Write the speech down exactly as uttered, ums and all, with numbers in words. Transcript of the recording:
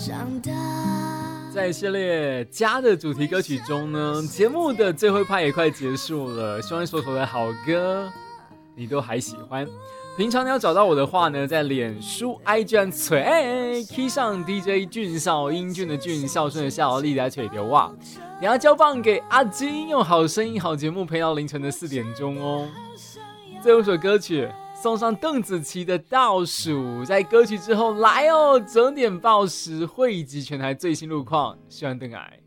在系列家的主题歌曲中呢，节目的最后一趴也快结束了，希望所有的好歌你都还喜欢。平常你要找到我的话呢，在脸书 I G 和吹 K 上 D J 俊孝，英俊的俊，孝顺的孝，力来吹的哇！你要交棒给阿金，用好声音、好节目陪到凌晨的四点钟哦。最后一首歌曲送上邓紫棋的《倒数》，在歌曲之后来哦，整点报时汇集全台最新路况，希望邓爱。